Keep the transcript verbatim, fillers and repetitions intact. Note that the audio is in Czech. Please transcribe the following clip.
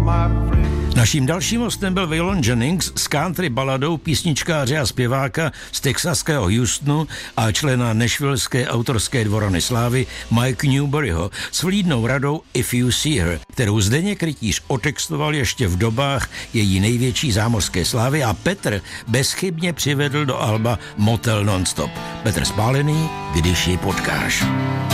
Naším dalším hostem byl Waylon Jennings s country baladou písničkáře a zpěváka z texaského Houstonu a člena nashvilleské autorské dvorany slávy Mike Newburyho s vlídnou radou If You See Her, kterou Zdeněk Rytíř otextoval ještě v dobách její největší zámořské slávy a Petr bezchybně přivedl do alba Motel Nonstop. Petr Spálený, Když ji potkáš.